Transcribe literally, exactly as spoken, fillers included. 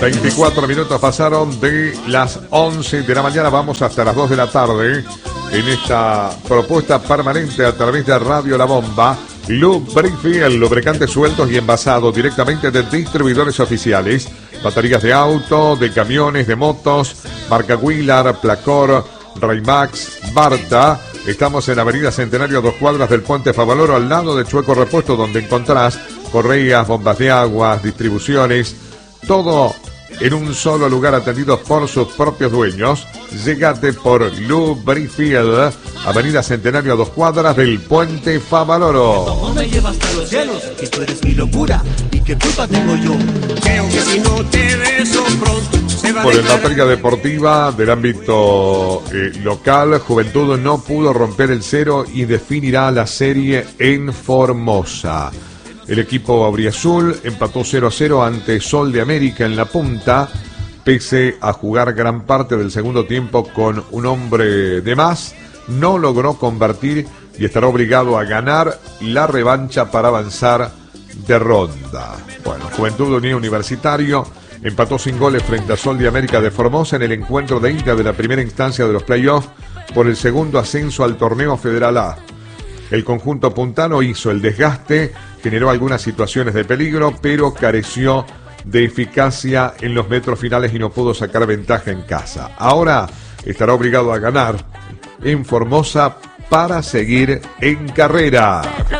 veinticuatro minutos pasaron de las once de la mañana. Vamos hasta las dos de la tarde en esta propuesta permanente a través de Radio La Bomba. Lubrifiel, lubricantes sueltos y envasados directamente de distribuidores oficiales. Baterías de auto, de camiones, de motos, marca Wheeler, Placor, Raymax, Barta. Estamos en Avenida Centenario, a dos cuadras del Puente Favaloro, al lado de Chueco Repuesto, donde encontrás correas, bombas de agua, distribuciones, todo en un solo lugar, atendidos por sus propios dueños. Llegate por Lubrifiel, Avenida Centenario, a dos cuadras del Puente Favaloro. ¿Cómo me llevas hasta los cielos? Que tú eres mi locura y qué culpa tengo yo. Creo que si no te beso pronto se va a Por en declarar... materia deportiva del ámbito eh, local, Juventud no pudo romper el cero y definirá la serie en Formosa. El equipo auriazul empató cero a cero ante Sol de América en La Punta, pese a jugar gran parte del segundo tiempo con un hombre de más. No logró convertir y estará obligado a ganar la revancha para avanzar de ronda. Bueno, Juventud Unión Universitario empató sin goles frente a Sol de América de Formosa en el encuentro de ida de la primera instancia de los playoffs por el segundo ascenso al torneo Federal A. El conjunto puntano hizo el desgaste, generó algunas situaciones de peligro, pero careció de eficacia en los metros finales y no pudo sacar ventaja en casa. Ahora estará obligado a ganar en Formosa para seguir en carrera.